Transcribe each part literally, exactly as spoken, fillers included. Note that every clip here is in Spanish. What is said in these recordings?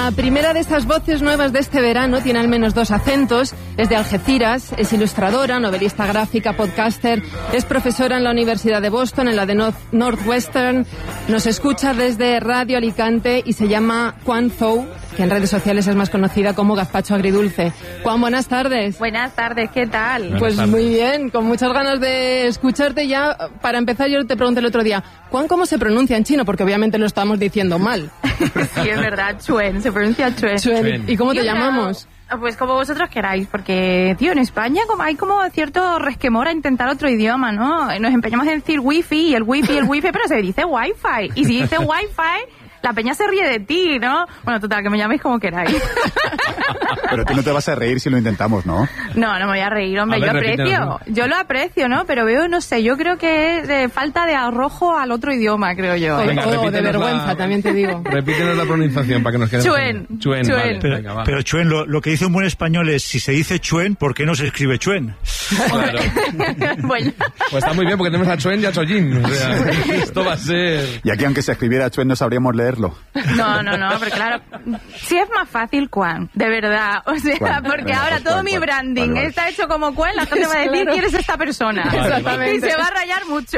La primera de estas voces nuevas de este verano tiene al menos dos acentos. Es de Algeciras, es ilustradora, novelista gráfica, podcaster, es profesora en la Universidad de Boston, en la de North, Northwestern. Nos escucha desde Radio Alicante y se llama Quan Zhou, que en redes sociales es más conocida como Gazpacho Agridulce. Juan, buenas tardes. Buenas tardes, ¿qué tal? Buenas pues tardes. Muy bien, con muchas ganas de escucharte ya. Para empezar, yo te pregunté el otro día, Juan, ¿cómo se pronuncia en chino? Porque obviamente lo estamos diciendo mal. Sí, es verdad, Chuen, se pronuncia Chuen. Chuen. ¿Y cómo te y llamamos? Una, pues como vosotros queráis, porque, tío, en España como hay como cierto resquemor a intentar otro idioma, ¿no? Nos empeñamos en decir wifi y el wifi y el wifi, pero se dice wifi. Y si dice wifi, la peña se ríe de ti, ¿no? Bueno, total, que me llaméis como queráis. Pero tú no te vas a reír si lo intentamos, ¿no? No, no me voy a reír, hombre, a ver, yo aprecio, ¿no? Yo lo aprecio, ¿no? Pero veo, no sé, yo creo que es de falta de arrojo al otro idioma, creo yo. ¿eh? Venga, o de vergüenza, la... también te digo. Repítenos la pronunciación para que nos quedemos. Chuen. Chuen, Chuen. Vale, pero, venga, va. pero Chuen, lo, lo que dice un buen español es, si se dice Chuen, ¿por qué no se escribe Chuen? Claro. Bueno. Pues está muy bien, porque tenemos a Chuen y a Chollín. O sea, esto va a ser... Y aquí, aunque se escribiera Chuen, no sabríamos leerlo. No, no, no, pero claro, sí es más fácil Quan, de verdad. O sea, Quan, porque venga, ahora pues todo Quan, mi Quan. branding vale, vale. está hecho como Quan, la gente va a decir claro. quién es esta persona. Vale, Exactamente. Y se va a rayar mucho.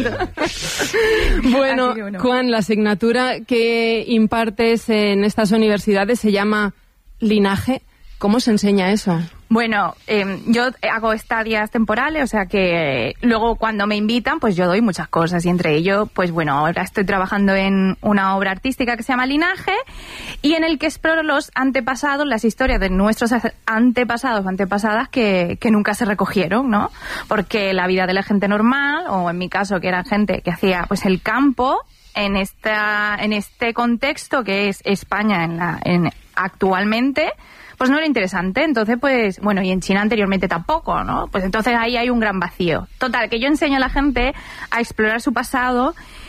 Bueno, bueno, Quan, la asignatura que impartes en estas universidades se llama Linaje. ¿Cómo se enseña eso? Bueno, eh, yo hago estadías temporales, o sea que luego cuando me invitan, pues yo doy muchas cosas y entre ello, pues bueno, ahora estoy trabajando en una obra artística que se llama Linaje y en el que exploro los antepasados, las historias de nuestros antepasados o antepasadas que, que nunca se recogieron, ¿no? Porque la vida de la gente normal, o en mi caso que era gente que hacía pues el campo, en esta en este contexto que es España en la en actualmente, pues no era interesante. Entonces, pues, bueno, y en China anteriormente tampoco, ¿no? Pues entonces ahí hay un gran vacío. Total, que yo enseño a la gente a explorar su pasado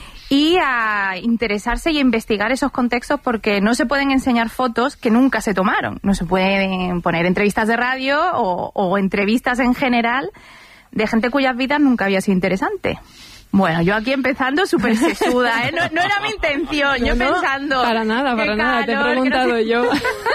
y a interesarse y a investigar esos contextos porque no se pueden enseñar fotos que nunca se tomaron. No se pueden poner entrevistas de radio o, o entrevistas en general de gente cuyas vidas nunca había sido interesante. Bueno, yo aquí empezando súper sesuda, ¿eh? No, no era mi intención, yo no, pensando... Para nada, para nada, calor, te he preguntado no... yo.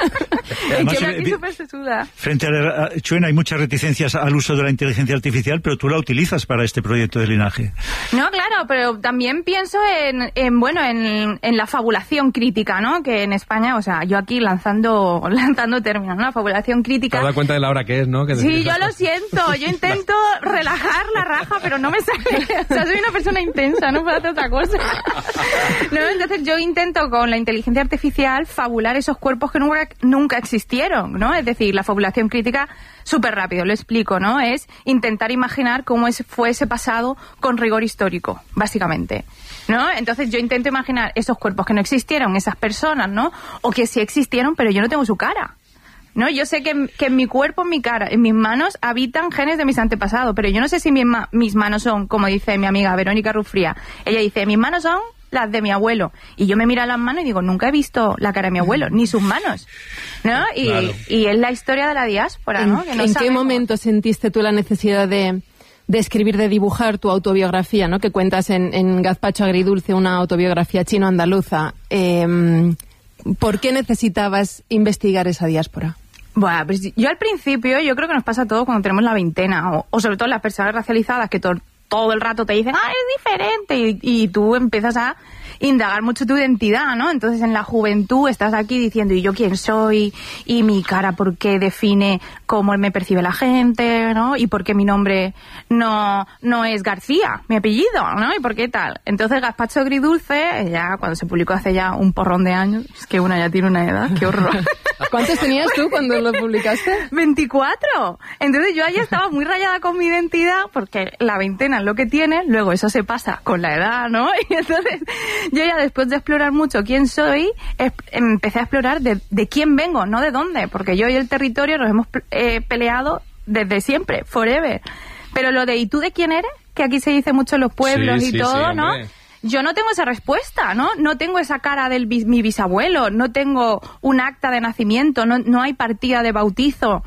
Además, yo aquí súper sesuda. Frente a, a Chuen hay muchas reticencias al uso de la inteligencia artificial, pero tú la utilizas para este proyecto de Linaje. No, claro, pero también pienso en, en bueno, en, en la fabulación crítica, ¿no? Que en España, o sea, yo aquí lanzando lanzando términos, ¿no? La fabulación crítica... ¿Te das cuenta de la hora que es, no? Que sí, yo lo siento, yo intento relajar la raja, pero no me sale. O sea, soy una persona intensa, no puedo hacer otra cosa. No, entonces yo intento con la inteligencia artificial fabular esos cuerpos que nunca, nunca existieron, ¿no? Es decir, la fabulación crítica, súper rápido, lo explico, ¿no? Es intentar imaginar cómo es, fue ese pasado con rigor histórico, básicamente, ¿no? Entonces yo intento imaginar esos cuerpos que no existieron, esas personas, ¿no? O que sí existieron, pero yo no tengo su cara. No, yo sé que, que en mi cuerpo, en mi cara, en mis manos habitan genes de mis antepasados, pero yo no sé si mis, ma- mis manos son, como dice mi amiga Verónica Rufría, ella dice, mis manos son las de mi abuelo, y yo me miro a las manos y digo, nunca he visto la cara de mi abuelo, ni sus manos, ¿no? Y, claro. y es la historia de la diáspora, ¿no? Que no ¿En sabemos. qué momento sentiste tú la necesidad de, de escribir, de dibujar tu autobiografía, ¿no? Que cuentas en, en Gazpacho Agridulce, una autobiografía chino-andaluza. Eh, ¿Por qué necesitabas investigar esa diáspora? Bueno, pues yo al principio, yo creo que nos pasa a todos cuando tenemos la veintena, o, o sobre todo las personas racializadas que to- todo el rato te dicen, ah, es diferente, y, y tú empiezas a indagar mucho tu identidad, ¿no? Entonces en la juventud estás aquí diciendo, ¿y yo quién soy? ¿Y mi cara por qué define cómo me percibe la gente? ¿No? ¿Y por qué mi nombre no, no es García, mi apellido? ¿No? ¿Y por qué tal? Entonces Gazpacho Agridulce, ya cuando se publicó hace ya un porrón de años, es que una ya tiene una edad, qué horror. ¿Cuántos tenías tú cuando lo publicaste? veinticuatro. Entonces yo ahí estaba muy rayada con mi identidad porque la veintena es lo que tiene, luego eso se pasa con la edad, ¿no? Y entonces yo ya después de explorar mucho quién soy, empecé a explorar de, de quién vengo, no de dónde, porque yo y el territorio nos hemos eh, peleado desde siempre, forever. Pero lo de ¿y tú de quién eres? Que aquí se dice mucho en los pueblos sí, y sí, todo, sí, ¿no? Yo no tengo esa respuesta, ¿no? No tengo esa cara de mi bisabuelo, no tengo un acta de nacimiento, no, no hay partida de bautizo.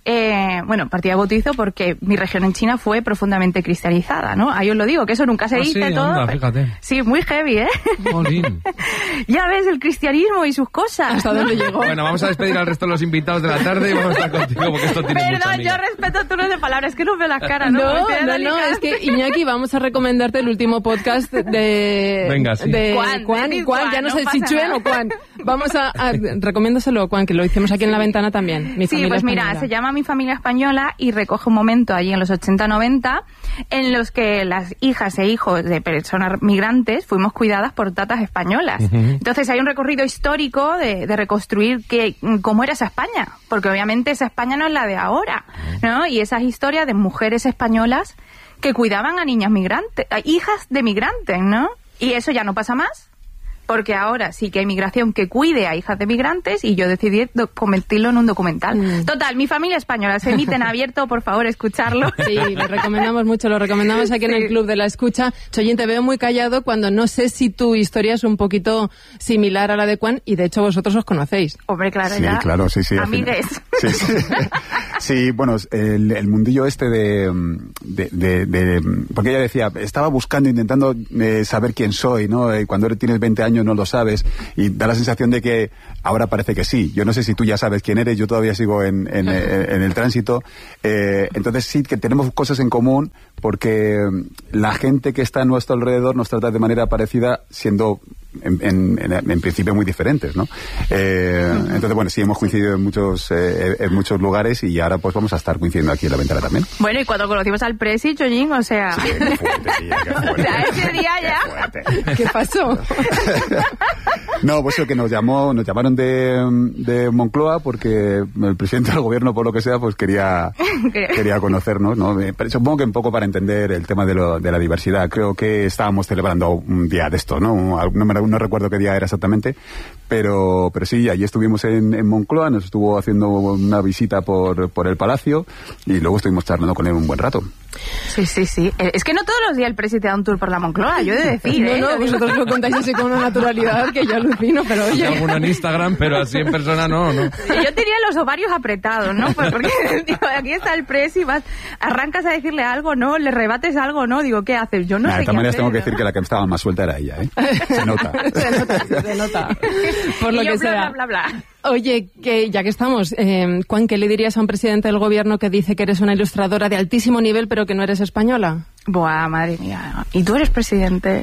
eh, bueno, partida de bautizo porque mi región en China fue profundamente cristianizada, ¿no? Ahí os lo digo, que eso nunca se Ah, dice sí, todo. anda, fíjate. Sí, muy heavy, ¿eh? Jolín. Ya ves, el cristianismo y sus cosas. ¿Hasta dónde llegó? Bueno, vamos a despedir al resto de los invitados de la tarde y vamos a estar contigo porque esto tiene mucha Perdón, amiga. yo respeto tu no de palabras, que no veo las caras, ¿no? No, Me estoy no, no, delicada. es que Iñaki, vamos a recomendarte el último podcast de... Venga, sí. de Juan, Juan, de Juan, Juan, ya no, no sé si pasa Chuen nada. o Juan. Vamos a, a recomiéndaselo, Juan, que lo hicimos aquí en La Ventana también. Mi Sí, familia pues mira, española. se llama Mi familia española y recoge un momento allí en los ochenta noventa en los que las hijas e hijos de personas migrantes fuimos cuidadas por tatas españolas. Ujú. Entonces hay un recorrido histórico de, de reconstruir que, cómo era esa España, porque obviamente esa España no es la de ahora, ¿no? Y esas historias de mujeres españolas que cuidaban a niñas migrantes, a hijas de migrantes, ¿no? Y eso ya no pasa más. Porque ahora sí que hay migración que cuide a hijas de migrantes y yo decidí do- convertirlo en un documental. Mm. Total, Mi familia española se emite en abierto, por favor, escucharlo. Sí, lo recomendamos mucho, lo recomendamos aquí en el Club de la Escucha. Chollín, te veo muy callado cuando no sé si tu historia es un poquito similar a la de Juan y de hecho vosotros os conocéis. Hombre, claro, Sí, ya. claro, sí, sí. al final. Amigues. Sí, sí. Sí, bueno, el, el mundillo este de, de, de, de... Porque ella decía, estaba buscando, intentando eh, saber quién soy, ¿no? Eh, cuando tienes veinte años no lo sabes y da la sensación de que ahora parece que sí. Yo no sé si tú ya sabes quién eres, yo todavía sigo en, en, en, en el tránsito. Eh, entonces sí que tenemos cosas en común porque la gente que está a nuestro alrededor nos trata de manera parecida siendo... En, en, en, en principio muy diferentes, ¿no? Eh, entonces, bueno, sí hemos coincidido en muchos eh, en muchos lugares y ahora pues vamos a estar coincidiendo aquí en La Ventana también. Bueno, y cuando conocimos al Presi, Chollín, o sea... Sí, qué fuerte, tía, qué fuerte. O sea, ese día ya... Qué fuerte. ¿Qué pasó? No, pues eso que nos llamó, nos llamaron de, de Moncloa porque el presidente del gobierno, por lo que sea, pues quería quería conocernos, ¿no? Eh, pero supongo que un poco para entender el tema de, lo, de la diversidad. Creo que estábamos celebrando un día de esto, ¿no? No, me, no recuerdo qué día era exactamente, pero pero sí, allí estuvimos en, en Moncloa, nos estuvo haciendo una visita por, por el Palacio y luego estuvimos charlando con él un buen rato. Sí, sí, sí. Eh, Es que no todos los días el Presi te da un tour por la Moncloa, yo he de decir, No, ¿eh? no, vosotros lo contáis así con una naturalidad que yo alucino, pero Hay oye... alguna en Instagram, pero así en persona no, ¿no? Yo tenía los ovarios apretados, ¿no? Pues porque digo, aquí está el Presi, vas, arrancas a decirle algo, ¿no? Le rebates algo, ¿no? Digo, ¿qué haces? Yo no Nah, sé de qué todas maneras hacer, tengo que ¿no? decir que la que estaba más suelta era ella, ¿eh? Se nota. se nota, se nota. Por lo Y yo, que bla, sea. bla, bla, bla. Oye, que ya que estamos, eh, Juan, ¿qué le dirías a un presidente del gobierno que dice que eres una ilustradora de altísimo nivel pero que no eres española? Buah, madre mía. ¿Y tú eres presidente?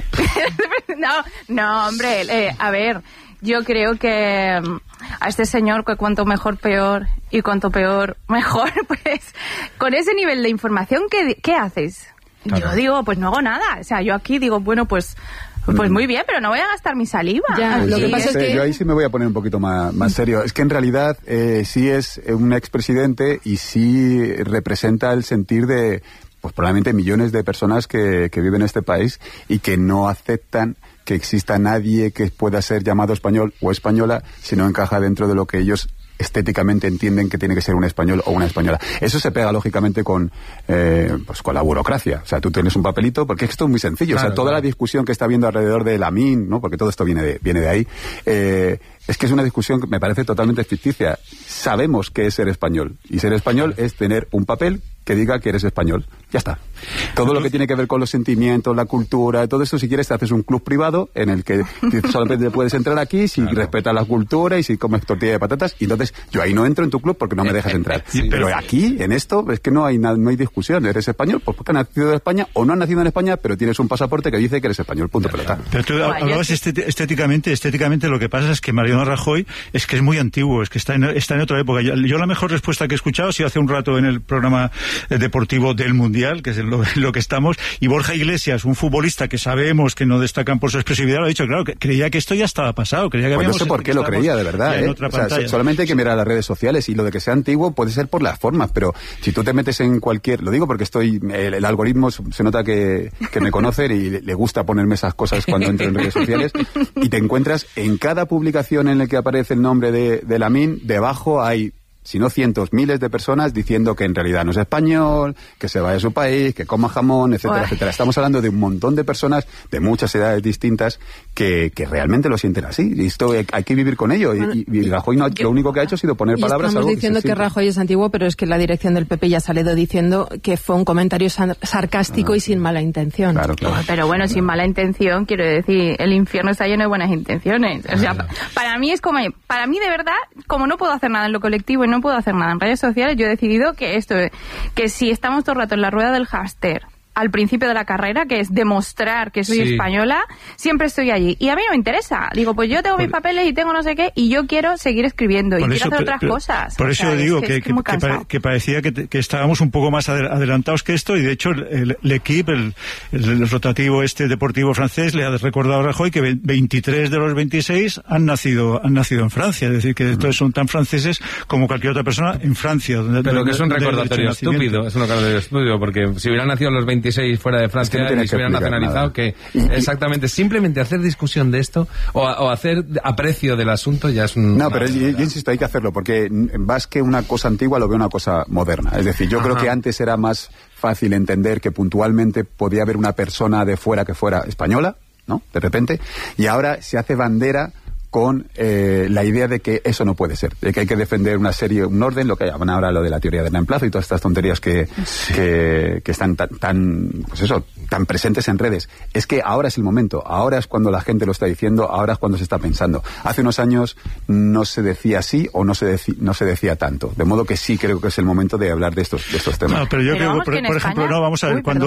no, no, hombre, eh, a ver, yo creo que mm, a este señor que cuanto mejor peor y cuanto peor mejor, pues con ese nivel de información, ¿qué, qué haces? Claro. Yo digo, pues no hago nada. O sea, yo aquí digo, bueno, pues... Pues muy bien, pero no voy a gastar mi saliva. Ya, Pues lo que yo pasa no es sé, que- yo ahí sí me voy a poner un poquito más, más serio. Es que en realidad eh, sí es un expresidente y sí representa el sentir de, pues probablemente millones de personas que, que viven en este país y que no aceptan que exista nadie que pueda ser llamado español o española si no encaja dentro de lo que ellos estéticamente entienden que tiene que ser un español o una española. Eso se pega lógicamente con eh, pues con la burocracia. O sea, tú tienes un papelito, porque esto es muy sencillo. Claro, o sea, toda claro. la discusión que está habiendo alrededor de la M I N, ¿no? Porque todo esto viene de, viene de ahí, eh, es que es una discusión que me parece totalmente ficticia. Sabemos qué es ser español. Y ser español es tener un papel que diga que eres español. Ya está. Todo lo que tiene que ver con los sentimientos, la cultura, todo eso, si quieres, te haces un club privado en el que solamente puedes entrar aquí si Claro. respetas la cultura y si comes tortilla de patatas. Y entonces yo ahí no entro en tu club porque no me dejas entrar. Sí, pero pero- aquí, en esto, es que no hay na- no hay discusión. Eres español, pues porque has nacido en España o no has nacido en España, pero tienes un pasaporte que dice que eres español. Punto, pelota. Pero tú Buah, yo hablabas sí. estet- estéticamente, estéticamente lo que pasa es que Mariano Rajoy es que es muy antiguo, es que está en, está en otra época. Yo, yo la mejor respuesta que he escuchado ha sido hace un rato en el programa eh, deportivo del Mundial, que es en lo, en lo que estamos, y Borja Iglesias, un futbolista que sabemos que no destacan por su expresividad, lo ha dicho, claro, que creía que esto ya estaba pasado, creía que Pues no habíamos sé por qué lo estábamos creía, de verdad. ya en ¿eh? otra O sea, pantalla. solamente hay que mirar las redes sociales y lo de que sea antiguo puede ser por las formas, pero si tú te metes en cualquier... Lo digo porque estoy... El, el algoritmo se nota que, que me conoce y le, le gusta ponerme esas cosas cuando entro en redes sociales y te encuentras en cada publicación en la que aparece el nombre de, de la M I N, debajo hay sino cientos, miles de personas diciendo que en realidad no es español, que se vaya a su país, que coma jamón, etcétera, Uy. etcétera. Estamos hablando de un montón de personas de muchas edades distintas que, que realmente lo sienten así. Y esto hay que vivir con ello. Bueno, y, y Rajoy no, yo, lo único que ha hecho ha sido poner palabras a algo Estamos diciendo que, que Rajoy es antiguo, pero es que la dirección del P P ya ha salido diciendo que fue un comentario sarcástico ah, y sin mala intención. Claro, claro. Oh, pero bueno, sin mala intención, quiero decir, el infierno está lleno de buenas intenciones. O sea, para mí es como, para mí de verdad, como no puedo hacer nada en lo colectivo y no puedo hacer nada en redes sociales, yo he decidido que esto, que si estamos todo el rato en la rueda del hámster al principio de la carrera, que es demostrar que soy sí. española, siempre estoy allí. Y a mí no me interesa. Digo, pues yo tengo por, mis papeles y tengo no sé qué, y yo quiero seguir escribiendo y quiero eso, hacer otras pero, cosas. Por o eso sea, digo es que, que, que, que, pare, que parecía que, que estábamos un poco más adelantados que esto, y de hecho el, el equipo, el, el, el rotativo este deportivo francés, le ha recordado a Rajoy que veintitrés de los veintiséis han nacido han nacido en Francia. Es decir, que entonces son tan franceses como cualquier otra persona en Francia. Donde, pero donde, que es un recordatorio estúpido, es un recordatorio estúpido, porque si hubieran nacido los veintiséis fuera de Francia es que no y se hubieran nacionalizado, nada. Que exactamente, simplemente hacer discusión de esto o, o hacer aprecio del asunto ya es un... No, pero yo, yo insisto, hay que hacerlo, porque más que una cosa antigua lo veo una cosa moderna. Es decir, yo Ajá. creo que antes era más fácil entender que puntualmente podía haber una persona de fuera que fuera española, ¿no? De repente, y ahora se hace bandera con eh, la idea de que eso no puede ser, de que hay que defender una serie, un orden, lo que llaman ahora lo de la teoría del reemplazo y todas estas tonterías que, sí. que, que están tan, tan, pues eso, tan presentes en redes. Es que ahora es el momento, ahora es cuando la gente lo está diciendo, ahora es cuando se está pensando. Hace unos años no se decía así o no se, deci- no se decía tanto, de modo que sí creo que es el momento de hablar de estos, de estos temas. No, pero yo pero creo, por, por ejemplo, no, vamos a ver, Uy, cuando